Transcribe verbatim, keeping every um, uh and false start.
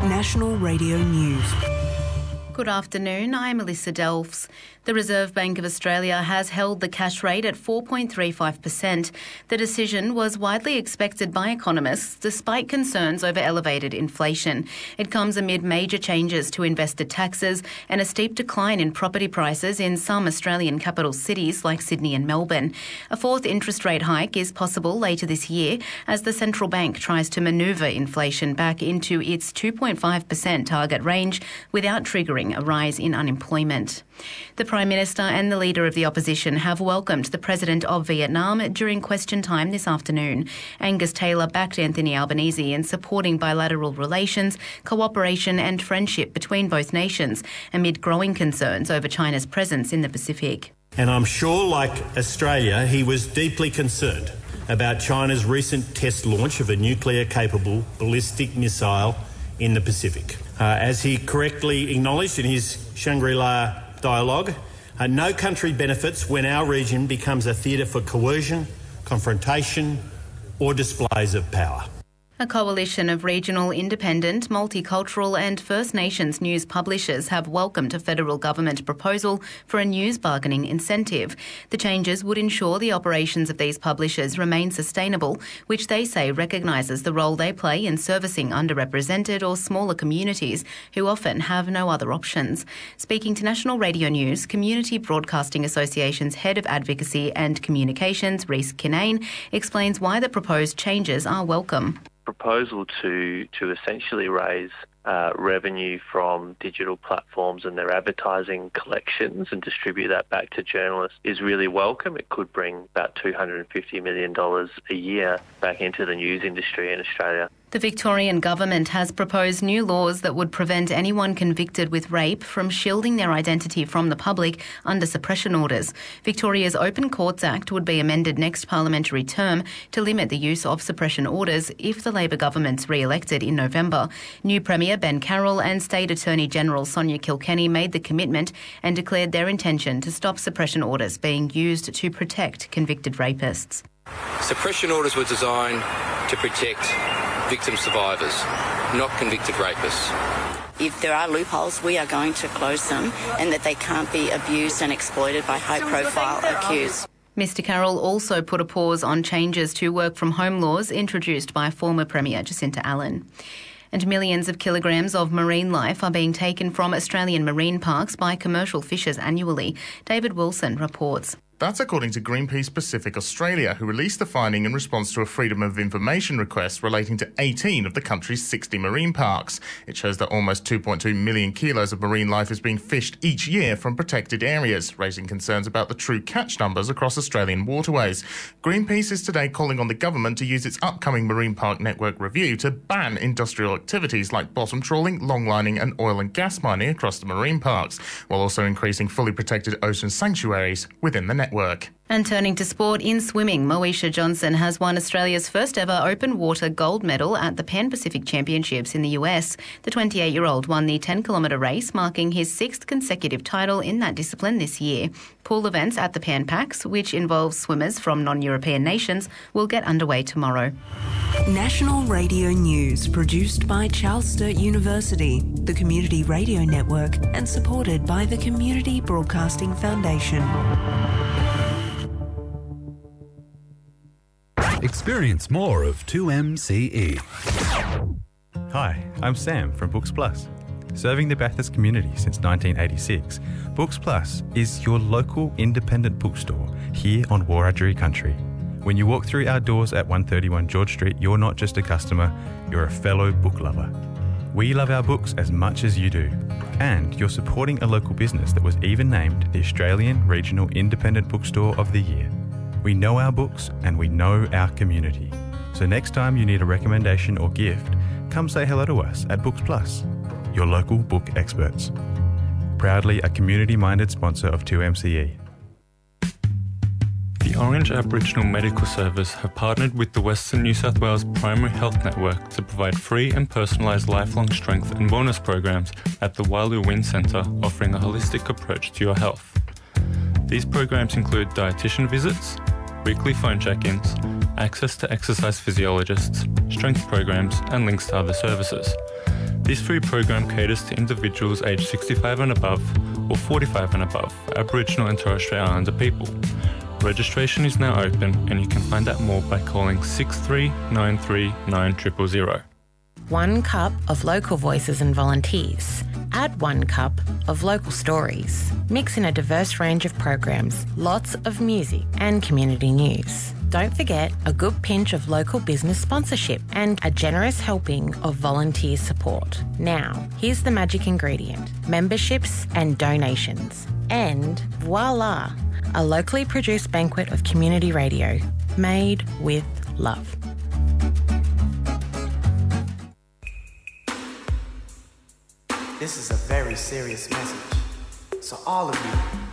National Radio News. Good afternoon, I'm Melissa Delfs. The Reserve Bank of Australia has held the cash rate at four point three five percent. The decision was widely expected by economists despite concerns over elevated inflation. It comes amid major changes to investor taxes and a steep decline in property prices in some Australian capital cities like Sydney and Melbourne. A fourth interest rate hike is possible later this year as the central bank tries to manoeuvre inflation back into its two point five percent target range without triggering a rise in unemployment. The Prime Minister and the Leader of the Opposition have welcomed the President of Vietnam during question time this afternoon. Angus Taylor backed Anthony Albanese in supporting bilateral relations, cooperation and friendship between both nations amid growing concerns over China's presence in the Pacific. And I'm sure, like Australia, he was deeply concerned about China's recent test launch of a nuclear-capable ballistic missile in the Pacific. Uh, as he correctly acknowledged in his Shangri-La dialogue, uh, no country benefits when our region becomes a theatre for coercion, confrontation or displays of power. A coalition of regional, independent, multicultural and First Nations news publishers have welcomed a federal government proposal for a news bargaining incentive. The changes would ensure the operations of these publishers remain sustainable, which they say recognises the role they play in servicing underrepresented or smaller communities who often have no other options. Speaking to National Radio News, Community Broadcasting Association's Head of Advocacy and Communications, Rhys Kinane, explains why the proposed changes are welcome. Proposal to to essentially raise uh, revenue from digital platforms and their advertising collections and distribute that back to journalists is really welcome. It could bring about two hundred fifty million dollars a year back into the news industry in Australia. The Victorian government has proposed new laws that would prevent anyone convicted with rape from shielding their identity from the public under suppression orders. Victoria's Open Courts Act would be amended next parliamentary term to limit the use of suppression orders if the Labor government's re-elected in November. New Premier Ben Carroll and State Attorney General Sonia Kilkenny made the commitment and declared their intention to stop suppression orders being used to protect convicted rapists. Suppression orders were designed to protect victim survivors, not convicted rapists. If there are loopholes, we are going to close them and that they can't be abused and exploited by high-profile accused. Mister Carroll also put a pause on changes to work-from-home laws introduced by former Premier Jacinta Allen. And millions of kilograms of marine life are being taken from Australian marine parks by commercial fishers annually. David Wilson reports. That's according to Greenpeace Pacific Australia, who released the finding in response to a Freedom of Information request relating to eighteen of the country's sixty marine parks. It shows that almost two point two million kilos of marine life is being fished each year from protected areas, raising concerns about the true catch numbers across Australian waterways. Greenpeace is today calling on the government to use its upcoming Marine Park Network review to ban industrial activities like bottom trawling, longlining and oil and gas mining across the marine parks, while also increasing fully protected ocean sanctuaries within the network. Work. And turning to sport, in swimming, Moesha Johnson has won Australia's first ever open water gold medal at the Pan Pacific Championships in the U S. The twenty-eight-year-old won the ten kilometre race, marking his sixth consecutive title in that discipline this year. Pool events at the Pan Pacs, which involves swimmers from non-European nations, will get underway tomorrow. National Radio News, produced by Charles Sturt University, the Community Radio Network, and supported by the Community Broadcasting Foundation. Experience more of two M C E. Hi, I'm Sam from Books Plus. Serving the Bathurst community since nineteen eighty-six, Books Plus is your local independent bookstore here on Wiradjuri country. When you walk through our doors at one thirty-one George Street, you're not just a customer, you're a fellow book lover. We love our books as much as you do. And you're supporting a local business that was even named the Australian Regional Independent Bookstore of the Year. We know our books and we know our community. So next time you need a recommendation or gift, come say hello to us at Books Plus, your local book experts. Proudly a community-minded sponsor of two M C E. The Orange Aboriginal Medical Service have partnered with the Western New South Wales Primary Health Network to provide free and personalised lifelong strength and wellness programs at the Wailu Wind Centre, offering a holistic approach to your health. These programs include dietitian visits, weekly phone check-ins, access to exercise physiologists, strength programs and links to other services. This free program caters to individuals aged sixty-five and above or forty-five and above for Aboriginal and Torres Strait Islander people. Registration is now open and you can find out more by calling six three nine three nine zero zero zero. One cup of local voices and volunteers. Add one cup of local stories. Mix in a diverse range of programs, lots of music and community news. Don't forget a good pinch of local business sponsorship and a generous helping of volunteer support. Now, here's the magic ingredient: memberships and donations. And voila, a locally produced banquet of community radio made with love. This is a very serious message. So all of you,